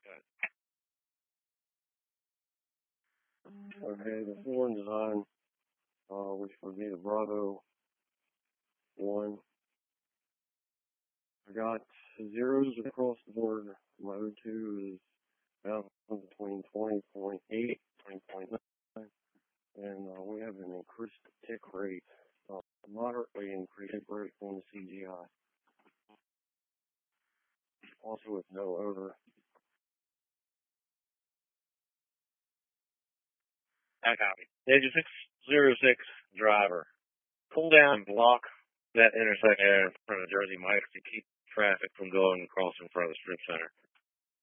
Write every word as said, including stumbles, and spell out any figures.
Okay, the foreign design, uh, which would be the Bravo one. I got zeros across the board. My O two is about between twenty point eight, twenty point nine, and uh, we have an increased tick rate, uh, moderately increased tick rate on the C G I. Also with no odor. I copy. Engine six zero six driver. Pull down and block that intersection in front of Jersey Mike to keep traffic from going across in front of the strip center.